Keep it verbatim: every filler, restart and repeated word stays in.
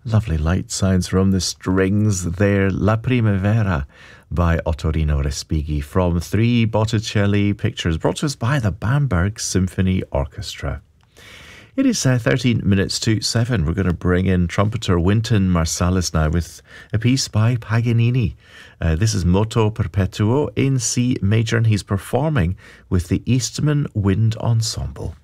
Lovely light sounds from the strings there. La Primavera by Ottorino Respighi from three Botticelli pictures brought to us by the Bamberg Symphony Orchestra. It is uh, thirteen minutes to seven. We're going to bring in trumpeter Wynton Marsalis now with a piece by Paganini. Uh, this is Moto Perpetuo in C major, and he's performing with the Eastman Wind Ensemble.